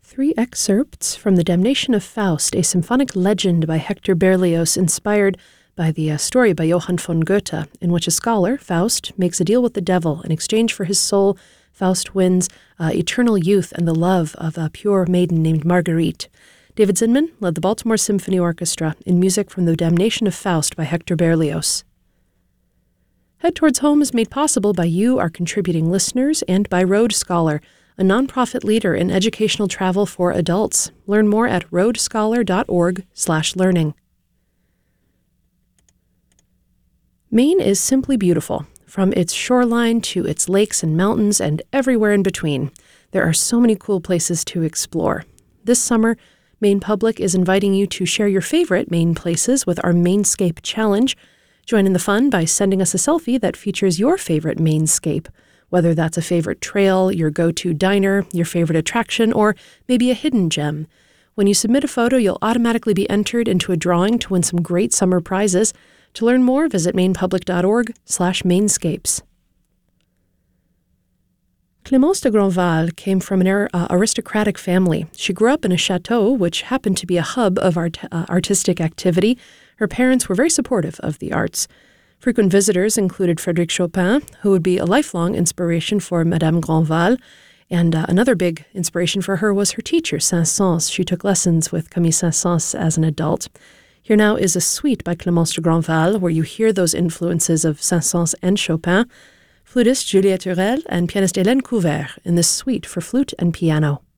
Three excerpts from The Damnation of Faust, a symphonic legend by Hector Berlioz, inspired by the story by Johann von Goethe, in which a scholar, Faust, makes a deal with the devil. In exchange for his soul, Faust wins eternal youth and the love of a pure maiden named Marguerite. David Zinman led the Baltimore Symphony Orchestra in music from The Damnation of Faust by Hector Berlioz. Head Towards Home is made possible by you, our contributing listeners, and by Road Scholar, a nonprofit leader in educational travel for adults. Learn more at roadscholar.org/learning. Maine is simply beautiful, from its shoreline to its lakes and mountains and everywhere in between. There are so many cool places to explore. This summer, Maine Public is inviting you to share your favorite Maine places with our Mainscape Challenge. Join in the fun by sending us a selfie that features your favorite Mainscape, whether that's a favorite trail, your go-to diner, your favorite attraction, or maybe a hidden gem. When you submit a photo, you'll automatically be entered into a drawing to win some great summer prizes. To learn more, visit mainepublic.org/mainscapes. Clémence de Grandval came from an aristocratic family. She grew up in a chateau, which happened to be a hub of artistic activity. Her parents were very supportive of the arts. Frequent visitors included Frédéric Chopin, who would be a lifelong inspiration for Madame Grandval, and another big inspiration for her was her teacher, Saint-Saëns. She took lessons with Camille Saint-Saëns as an adult. Here now is a suite by Clémence de Grandval, where you hear those influences of Saint-Saëns and Chopin. Flutist Juliette Hurel and pianist Hélène Couvert in this suite for flute and piano.